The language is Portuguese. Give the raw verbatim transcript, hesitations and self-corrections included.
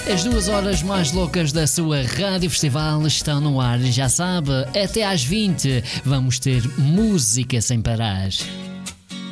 As duas horas mais loucas da sua Rádio Festival estão no ar. Já sabe, até às vinte vamos ter música sem parar.